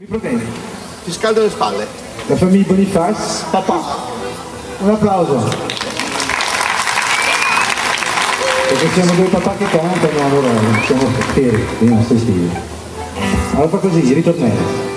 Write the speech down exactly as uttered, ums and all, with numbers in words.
Qui problemi. Ti scaldo le spalle. La famiglia Boniface. Papà. Un applauso. Perché siamo due papà che cantano, allora siamo fieri dei nostri stili. Allora fa così, ritornello.